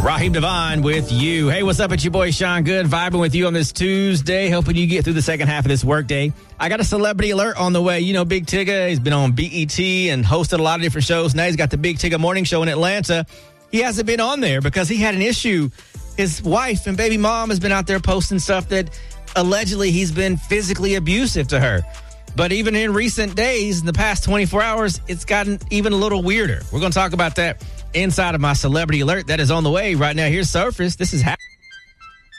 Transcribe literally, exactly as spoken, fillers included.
Raheem Devon with you. Hey, what's up? It's your boy Sean Good, vibing with you on this Tuesday, helping you get through the second half of this workday. I got a celebrity alert on the way. You know, Big Tigger, he's been on B E T and hosted a lot of different shows. Now he's got the Big Tigger Morning Show in Atlanta. He hasn't been on there because he had an issue. His wife and baby mom has been out there posting stuff that allegedly he's been physically abusive to her. But even in recent days, in the past twenty-four hours, it's gotten even a little weirder. We're going to talk about that inside of my celebrity alert that is on the way right now. Here's Surface. This is how.